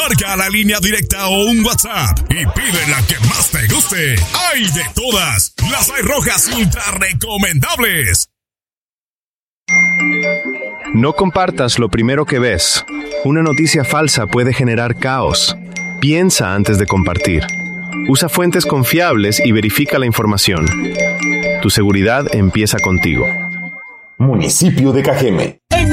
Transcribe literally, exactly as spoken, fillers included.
Marca la línea directa o un WhatsApp y pide la que más te guste. ¡Hay de todas! Las hay rojas ultra recomendables. No compartas lo primero que ves. Una noticia falsa puede generar caos. Piensa antes de compartir. Usa fuentes confiables y verifica la información. Tu seguridad empieza contigo. Municipio de Cajeme.